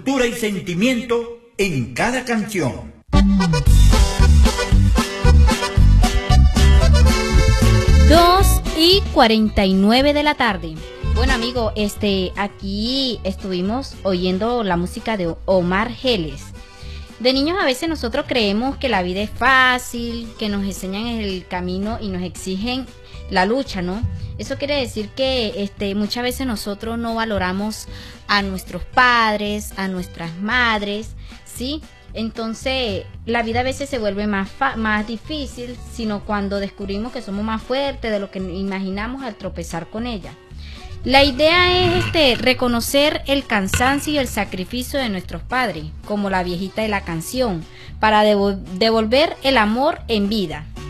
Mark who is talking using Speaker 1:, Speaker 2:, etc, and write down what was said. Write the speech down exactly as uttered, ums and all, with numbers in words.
Speaker 1: cultura y sentimiento en cada canción.
Speaker 2: dos y cuarenta y nueve de la tarde. Bueno, amigo, este, aquí estuvimos oyendo la música de Omar Geles. De niños a veces nosotros creemos que la vida es fácil, que nos enseñan el camino y nos exigen la lucha, ¿no? Eso quiere decir que este, muchas veces nosotros no valoramos a nuestros padres, a nuestras madres, ¿sí? Entonces la vida a veces se vuelve más, fa más difícil, sino cuando descubrimos que somos más fuertes de lo que imaginamos al tropezar con ella. La idea es este, reconocer el cansancio y el sacrificio de nuestros padres, como la viejita de la canción, para devol devolver el amor en vida.